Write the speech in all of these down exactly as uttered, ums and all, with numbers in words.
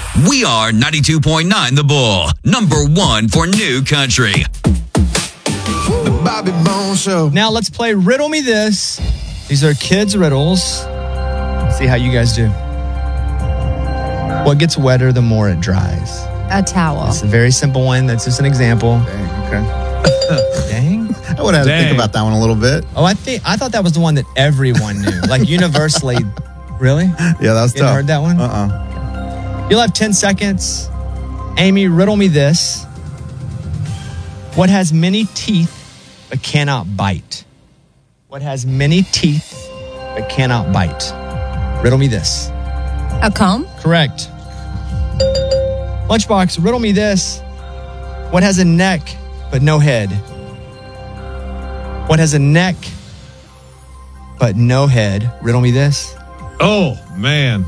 We are ninety-two point nine The Bull, number one for new country. The Bobby Bones Show. Now let's play Riddle Me This. These are kids' riddles. Let's see how you guys do. What gets wetter the more it dries? A towel. It's a very simple one. That's just an example. Dang, okay. Dang. I would have to think about that one a little bit. Oh, I think I thought that was the one that everyone knew, like universally. Really? Yeah, that was you tough. Heard that one? Uh-uh. You'll have ten seconds. Amy, riddle me this. What has many teeth but cannot bite? What has many teeth but cannot bite? Riddle me this. A comb? Correct. Lunchbox, riddle me this. What has a neck but no head? What has a neck but no head? Riddle me this. Oh, man.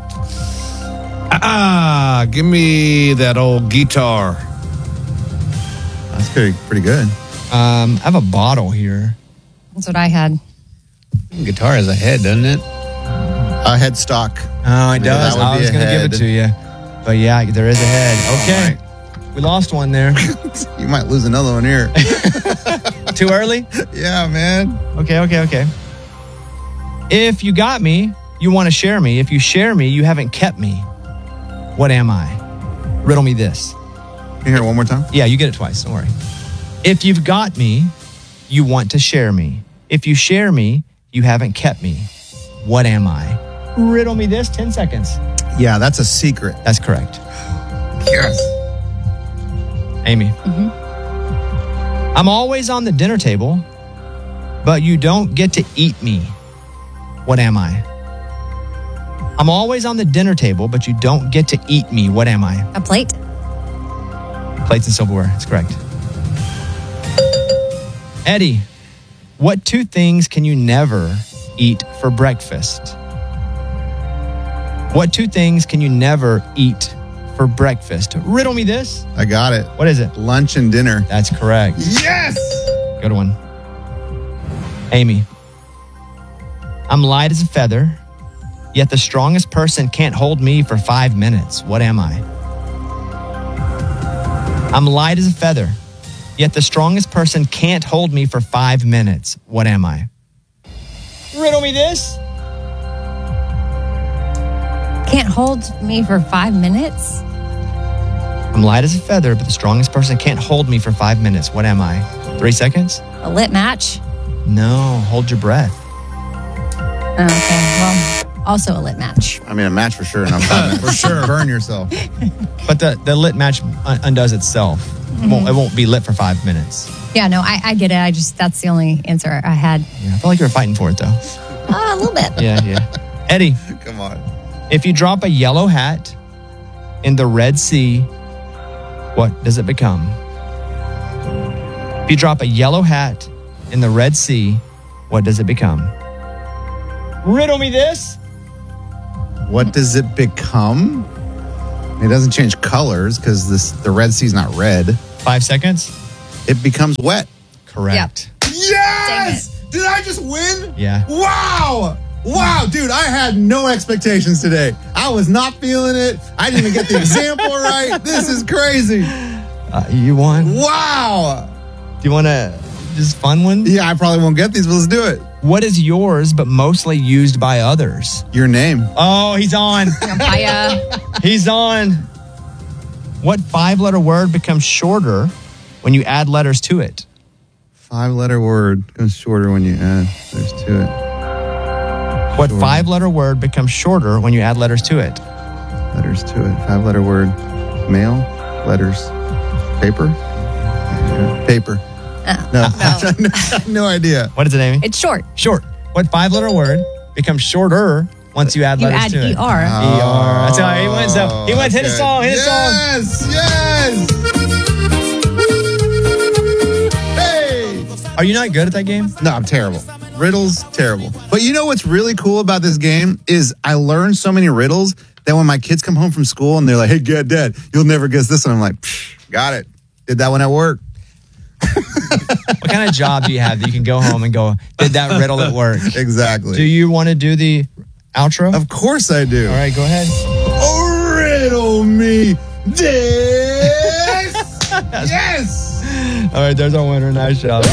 Ah, give me that old guitar. That's pretty, pretty good. Um, I have a bottle here. That's what I had. Guitar has a head, doesn't it? A headstock. Oh, it Maybe that does. would I be was a going to give it head. to you. But yeah, there is a head. Okay. We lost one there. You might lose another one here. Too early? Yeah, man. Okay, okay, okay. If you got me, you want to share me. If you share me, you haven't kept me. What am I? Riddle me this. Can you hear it one more time? Yeah, you get it twice. Don't worry. If you've got me, you want to share me. If you share me, you haven't kept me. What am I? Riddle me this. ten seconds. Yeah, that's a secret. That's correct. Yes. Amy. I'm always on the dinner table, but you don't get to eat me. What am I? I'm always on the dinner table, but you don't get to eat me. What am I? A plate? Plates and silverware. That's correct. Eddie, what two things can you never eat for breakfast? What two things can you never eat for breakfast? Riddle me this. I got it. What is it? Lunch and dinner. That's correct. Yes! Good one. Amy, I'm light as a feather, yet the strongest person can't hold me for five minutes. What am I? I'm light as a feather, yet the strongest person can't hold me for five minutes. What am I? Riddle me this. Can't hold me for five minutes? I'm light as a feather, but the strongest person can't hold me for five minutes. What am I? Three seconds? A lit match? No, hold your breath. Okay, well, also a lit match. I mean, a match for sure. And I'm for sure. Burn yourself. But the, the lit match un- undoes itself. It, won't, it won't be lit for five minutes. Yeah, no, I, I get it. I just, that's the only answer I had. Yeah, I felt like you were fighting for it, though. Uh, a little bit. Yeah, yeah. Eddie, Come on. if you drop a yellow hat in the Red Sea, what does it become? If you drop a yellow hat in the Red Sea, what does it become? Riddle me this. What does it become? It doesn't change colors because this the Red Sea's not red. Five seconds. It becomes wet. Correct. Yes! Did I just win? Yeah. Wow! Wow, dude, I had no expectations today. I was not feeling it. I didn't even get the example right. This is crazy. Uh, you won. Wow. Do you want to just fun one? Yeah, I probably won't get these, but let's do it. What is yours but mostly used by others? Your name. Oh, he's on. Papaya. He's on. What five-letter word becomes shorter when you add letters to it? Five-letter word goes shorter when you add letters to it. What Shorter. five-letter word becomes shorter when you add letters to it? Letters to it. Five-letter word. Mail. Letters. Paper. Paper. Uh, No, no. I have no idea. What is it, Amy? It's short. Short. What five-letter word becomes shorter once you add You letters add to it? E R. E R. That's how he went. So he went. Hit a Okay. song. Hit a song. Yes, yes. Hey. Are you not good at that game? No, I'm terrible. Riddles, terrible. But you know what's really cool about this game is I learned so many riddles that when my kids come home from school and they're like, hey, Dad, Dad, you'll never guess this one. I'm like, Psh, got it. Did that one at work. What kind of job do you have that you can go home and go, did that riddle at work? Exactly. Do you want to do the outro? Of course I do. All right, go ahead. Oh, riddle me me this. Yes. All right, there's our winner. Nice job.